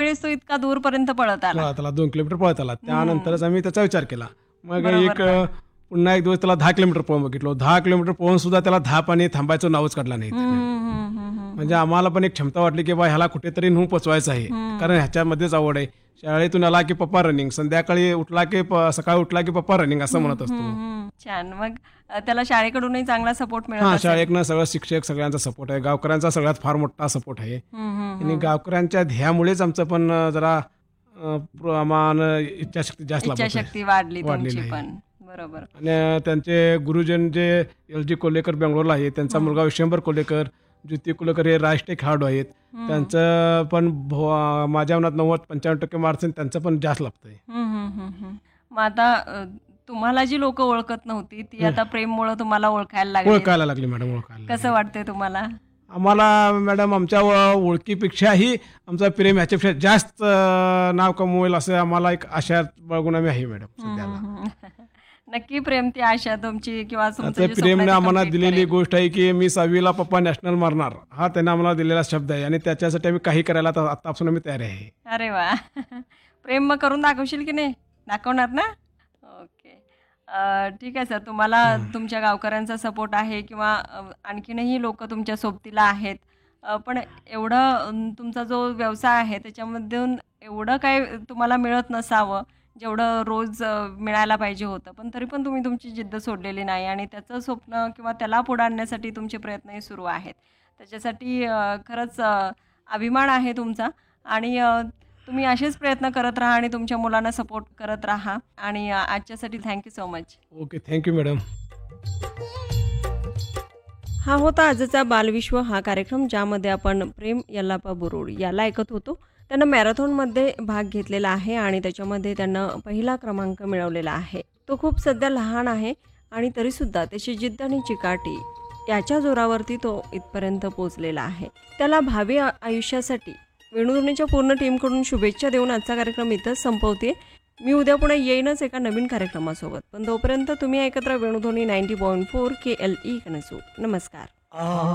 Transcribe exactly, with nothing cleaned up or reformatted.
वेळेस तो इतका दूरपर्यंत पळत आला. पळत आला दोन किलोमीटर पळत आला. त्यानंतरच आम्ही त्याचा विचार केला. मग बरोबर एक ना. पुन्हा एक दिवस त्याला दहा किलोमीटर पळून बघितलं. दहा किलोमीटर पळून सुद्धा त्याला दहा पाणी थांबायचं नावच काढला नाही त्याने. हम्म, हम्म, हम्म, हम्म. म्हणजे आम्हाला पण एक क्षमता वाटली की बा ह्याला कुठेतरी नेऊन पोचवायचं आहे. कारण ह्याच्यामध्येच आवड आहे. शाळेतून आला की पप्पा रनिंग, संध्याकाळी उठला की प- सकाळी उठला की पप्पा रनिंग असं म्हणत असतो. हम्म, छान. मग अ, त्याला शाळेकडूनही चांगला सपोर्ट मिळत हा, असेल. शाळेतनं सगळं शिक्षक सगळ्यांचा सपोर्ट आहे. गावकऱ्यांचा सगळ्यात फार मोठा सपोर्ट आहे. हम्म, हम्म, आणि गावकऱ्यांच्या ध्येयामुळेच आमचं पण जरा अ, प्रमाण इच्छाशक्ती जास्त लाभत आहे. इच्छाशक्ती वाढली वाढलेली तुमची आहे. पण. बरोबर. आणि त्यांचे गुरुजन जे एल जी कोल्हेकर बेंगलोरला आहे, त्यांचा मुलगा विश्वंभर कोल्हेकर, ज्योती कोल्हेकर हे राष्ट्रीय खेळाडू आहेत. त्यांचं पण भो- माझ्या मनात नव्वद पंच्याण्णव टक्के मार्क्स त्यांचं पण जास्त लागतंय. हम्म, हम्म, हम्म, हम्म. मग आता अ, तुम्हाला जी लोक ओळखत नव्हती ती आता प्रेममुळे तुम्हाला ओळखायला लागली. ओळखायला लागली मॅडम, ओळखायला लागली. कसं वाटतंय तुम्हाला? आम्हाला मॅडम आमच्या व- ओळखीपेक्षाही आमचा प्रेम ह्याच्यापेक्षा जास्त अं, नाव कमवेल असं आम्हाला एक आशा बाळगून आम्ही आहे मॅडम सध्याला. हम्म. नक्की प्रेम ती आशा तुमची किंवा तुमचं आता जे प्रेमने स्वप्न आहे ते आम्हाला complete दिलेली करेल. गोष्ट आहे की मी सहावीला पप्पा नॅशनल मारणार, हा त्यांनी आम्हाला दिलेला शब्द आहे. आणि त्याच्यासाठी आम्ही काही करायला आता आतापासून आम्ही तयार आहे. अरे वा. प्रेम मग करून दाखवशील की नाही? दाखवणार ना? ओके. अ, ठीक आहे सर. तुम्हाला तुमच्या गावकऱ्यांचा सपोर्ट आहे किंवा अ, आणखीनही लोक तुमच्या सोबतीला आहेत. अ, पण एवढं अम, तुमचा जो व्यवसाय आहे त्याच्यामधून एवढं काय तुम्हाला मिळत नसावं जेवढं रोज अ, मिळायला पाहिजे होतं. पण तरी पण तुम्ही तुमची जिद्द सोडलेली नाही आणि त्याचं स्वप्न किंवा त्याला पुढे आणण्यासाठी तुमचे प्रयत्नही सुरू आहेत. त्याच्यासाठी अ, खरंच अ, अभिमान आहे तुमचा. आणि अ, तुम्ही असेच प्रयत्न करत राहा आणि तुमच्या मुलांना सपोर्ट करत राहा. आणि अ, आजच्यासाठी thank you so much. Okay, thank you madam. हा होता आजचा बालविश्व हा कार्यक्रम, ज्यामध्ये आपण प्रेम यल्लाप्पा बुरुड याला ऐकत होतो. त्यानं मॅरेथॉनमध्ये भाग घेतलेला आहे आणि त्याच्यामध्ये त्यानं पहिला क्रमांक मिळवलेला आहे. तो खूप सध्या लहान आहे आणि तरीसुद्धा त्याची जिद्द आणि चिकाटी याच्या जोरावरती तो इथपर्यंत पोहोचलेला आहे. त्याला भावी आ- आयुष्यासाठी वेणुध्वनीच्या पूर्ण टीमकडून शुभेच्छा देऊन आजचा कार्यक्रम इथंच संपवते. मी उद्या पुन्हा येईनच एका नवीन कार्यक्रमासोबत. पण तोपर्यंत तुम्ही ऐकत राहा वेणुध्वनी नाईन्टी पॉईंट फोर के एल ई कनसू. नमस्कार.